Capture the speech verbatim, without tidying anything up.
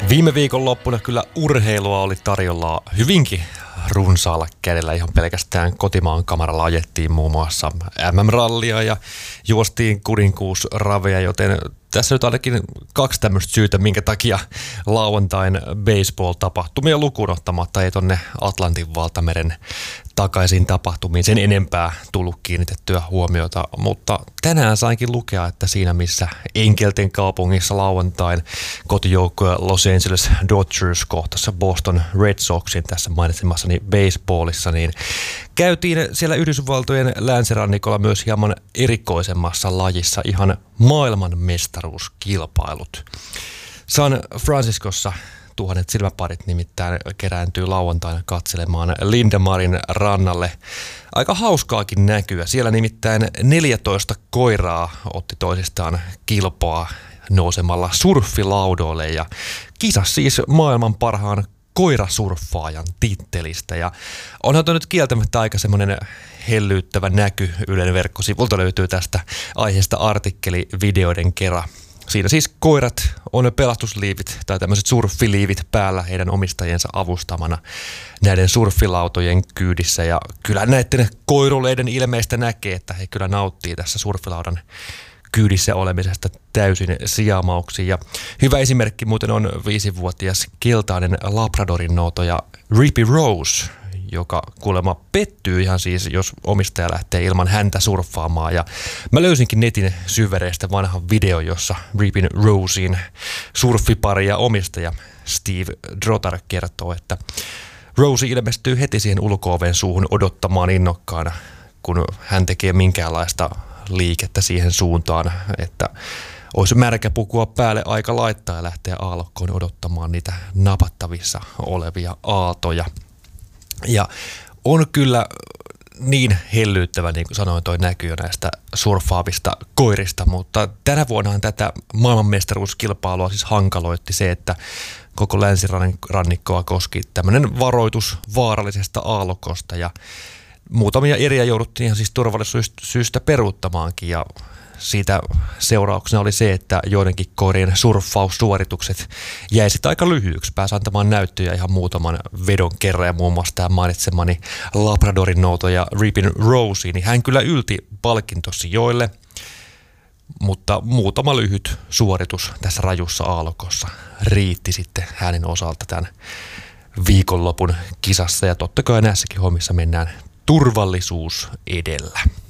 Viime viikon loppuna kyllä urheilua oli tarjolla hyvinkin runsaalla kädellä. Ihan pelkästään kotimaan kamaralla ajettiin muun muassa M M-rallia ja juostiin kuninkuusraveja, joten tässä nyt ainakin kaksi tämmöistä syytä, minkä takia lauantain baseball-tapahtumia lukuun ottamatta ei tonne Atlantin valtameren takaisin tapahtumiin sen enempää tullut kiinnitettyä huomiota, mutta tänään sainkin lukea, että siinä missä Enkelten kaupungissa lauantain kotijoukkoja Los Angeles Dodgers kohtassa Boston Red Soxin tässä mainitsemassani baseballissa, niin käytiin siellä Yhdysvaltojen länsirannikolla myös hieman erikoisemmassa lajissa ihan maailmanmestaruuskilpailut. San Franciscossa tuhannet silmäparit nimittäin kerääntyy lauantaina katselemaan Lindemarin rannalle. Aika hauskaakin näkyä. Siellä nimittäin neljätoista koiraa otti toisistaan kilpaa nousemalla surffilaudoille ja kisas siis maailman parhaan koirasurffaajan tittelistä. Ja onhan tuo nyt kieltämättä aika semmoinen hellyyttävä näky. Ylen verkkosivulta löytyy tästä aiheesta artikkeli videoiden kerran. Siinä siis koirat on pelastusliivit tai tämmöiset surffiliivit päällä heidän omistajiensa avustamana näiden surffilautojen kyydissä. Ja kyllä näiden koiruleiden ilmeistä näkee, että he kyllä nauttii tässä surffilaudan kyydissä olemisesta täysin siamauksiin. Ja hyvä esimerkki muuten on viisivuotias keltainen Labradorin noutaja Rippy Rose, joka kuulemma pettyy ihan siis, jos omistaja lähtee ilman häntä surffaamaan. Ja mä löysinkin netin syvereistä vanhan video, jossa Rippyn Rosein surffipari ja omistaja Steve Drotar kertoo, että Rosie ilmestyy heti siihen ulko-oven suuhun odottamaan innokkaana, kun hän tekee minkäänlaista liikettä siihen suuntaan, että olisi märkä pukua päälle aika laittaa ja lähteä aallokkoon odottamaan niitä napattavissa olevia aaltoja. Ja on kyllä niin hellyyttävä, niin kuin sanoin, toi näkyy jo näistä surffaavista koirista, mutta tänä vuonnahan tätä maailmanmestaruuskilpailua siis hankaloitti se, että koko länsirannikkoa koski tämmöinen varoitus vaarallisesta aallokosta ja muutamia eriä jouduttiin ihan siis turvallisuussyistä peruuttamaankin ja siitä seurauksena oli se, että joidenkin koirien surffaussuoritukset jäi sitten aika lyhyiksi. Pääsi antamaan näyttöjä ihan muutaman vedon kerran ja muun muassa tämä mainitsemani Labradorin noutaja Rippyn Rosie, niin hän kyllä ylti palkintosijoille, mutta muutama lyhyt suoritus tässä rajussa aallokossa riitti sitten hänen osalta tämän viikonlopun kisassa ja totta kai näissäkin hommissa mennään turvallisuus edellä.